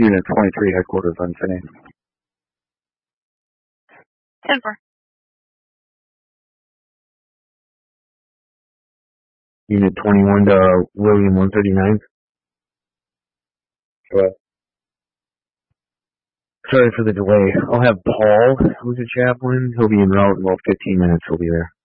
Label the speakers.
Speaker 1: Unit 23, headquarters on Finney.
Speaker 2: 10-4.
Speaker 3: Unit 21 to William 139.
Speaker 1: Go ahead.
Speaker 3: Sorry for the delay. I'll have Paul, who's a chaplain. He'll be en route in about 15 minutes. He'll be there.